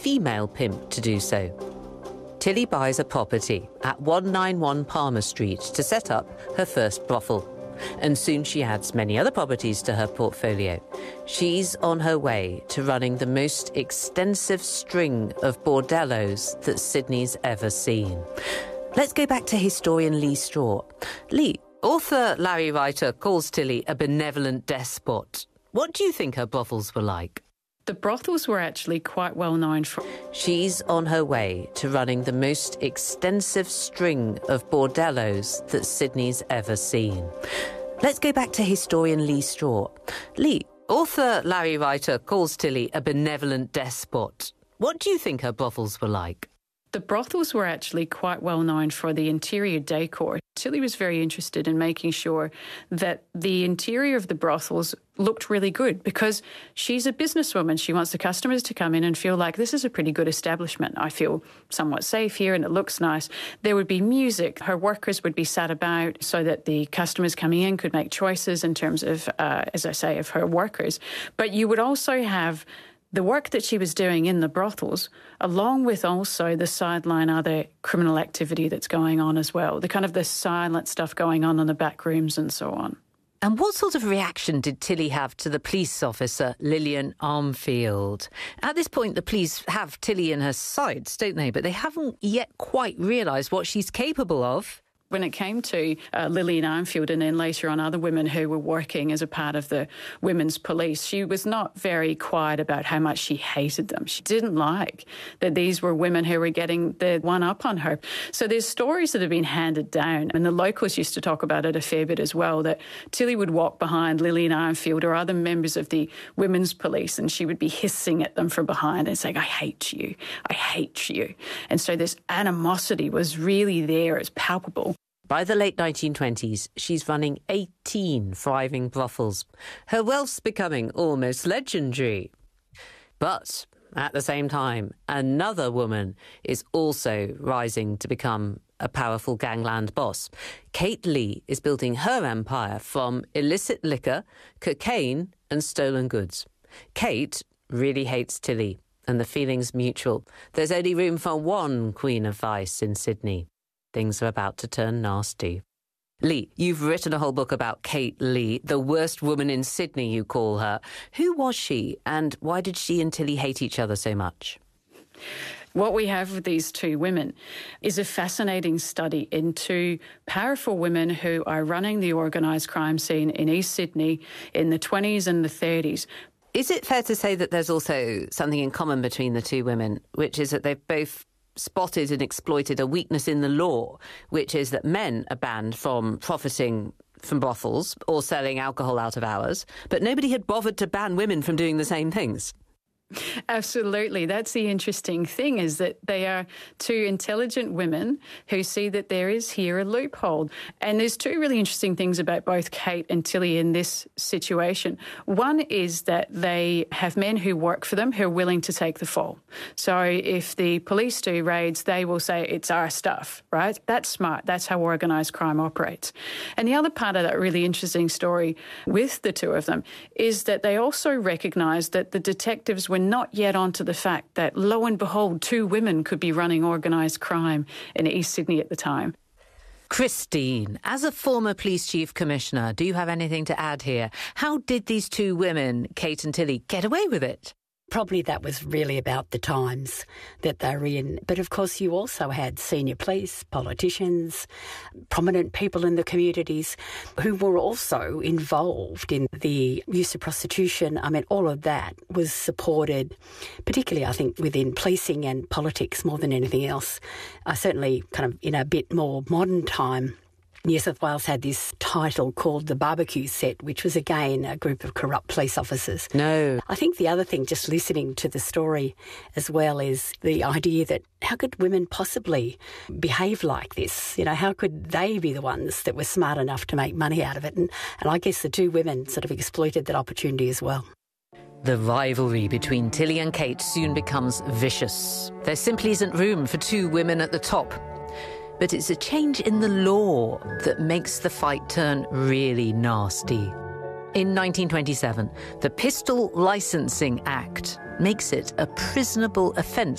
female pimp to do so. Tilly buys a property at 191 Palmer Street to set up her first brothel. And soon she adds many other properties to her portfolio. She's on her way to running the most extensive string of bordellos that Sydney's ever seen. Let's go back to historian Lee Straw. Lee, author Larry Reiter calls Tilly a benevolent despot. What do you think her brothels were like? The brothels were actually quite well known for... She's on her way to running the most extensive string of bordellos that Sydney's ever seen. Let's go back to historian Lee Straw. Lee, author Larry Reiter calls Tilly a benevolent despot. What do you think her brothels were like? The brothels were actually quite well known for the interior decor. Tilly was very interested in making sure that the interior of the brothels looked really good because she's a businesswoman. She wants the customers to come in and feel like this is a pretty good establishment. I feel somewhat safe here and it looks nice. There would be music. Her workers would be sat about so that the customers coming in could make choices in terms of, as I say, of her workers. But you would also have the work that she was doing in the brothels, along with also the sideline other criminal activity that's going on as well, the kind of the silent stuff going on in the back rooms and so on. And what sort of reaction did Tilly have to the police officer, Lillian Armfield? At this point, the police have Tilly in her sights, don't they? But they haven't yet quite realised what she's capable of. When it came to Lillian Armfield and then later on other women who were working as a part of the women's police, she was not very quiet about how much she hated them. She didn't like that these were women who were getting the one up on her. So there's stories that have been handed down, and the locals used to talk about it a fair bit as well, that Tilly would walk behind Lillian Armfield or other members of the women's police and she would be hissing at them from behind and saying, I hate you, I hate you. And so this animosity was really there, it's palpable. By the late 1920s, she's running 18 thriving brothels. Her wealth's becoming almost legendary. But at the same time, another woman is also rising to become a powerful gangland boss. Kate Leigh is building her empire from illicit liquor, cocaine and stolen goods. Kate really hates Tilly, and the feeling's mutual. There's only room for one queen of vice in Sydney. Things are about to turn nasty. Lee, you've written a whole book about Kate Leigh, the worst woman in Sydney, you call her. Who was she, and why did she and Tilly hate each other so much? What we have with these two women is a fascinating study into powerful women who are running the organised crime scene in East Sydney in the 20s and the 30s. Is it fair to say that there's also something in common between the two women, which is that they've both spotted and exploited a weakness in the law, which is that men are banned from profiting from brothels or selling alcohol out of hours, but nobody had bothered to ban women from doing the same things? Absolutely. That's the interesting thing, is that they are two intelligent women who see that there is here a loophole. And there's two really interesting things about both Kate and Tilly in this situation. One is that they have men who work for them who are willing to take the fall. So if the police do raids, they will say it's our stuff, right? That's smart. That's how organised crime operates. And the other part of that really interesting story with the two of them is that they also recognise that the detectives were not yet onto the fact that, lo and behold, two women could be running organised crime in East Sydney at the time. Christine, as a former police chief commissioner, do you have anything to add here? How did these two women, Kate and Tilly, get away with it? Probably that was really about the times that they were in. But of course you also had senior police, politicians, prominent people in the communities who were also involved in the use of prostitution. I mean, all of that was supported, particularly I think within policing and politics more than anything else. Certainly kind of in a bit more modern time, New South Wales had this title called the Barbecue Set, which was, again, a group of corrupt police officers. No. I think the other thing, just listening to the story as well, is the idea that how could women possibly behave like this? You know, how could they be the ones that were smart enough to make money out of it? And I guess the two women sort of exploited that opportunity as well. The rivalry between Tilly and Kate soon becomes vicious. There simply isn't room for two women at the top. But it's a change in the law that makes the fight turn really nasty. In 1927, the Pistol Licensing Act makes it a prisonable offence